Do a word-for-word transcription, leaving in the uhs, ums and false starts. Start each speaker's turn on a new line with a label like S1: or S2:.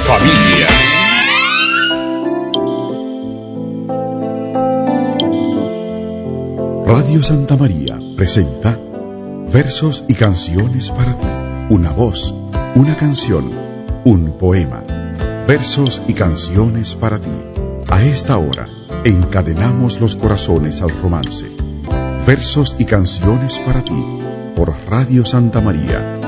S1: familia.
S2: Radio Santa María presenta Versos y canciones para ti. Una voz, una canción, un poema. Versos y canciones para ti. A esta hora, encadenamos los corazones al romance. Versos y canciones para ti, por Radio Santa María,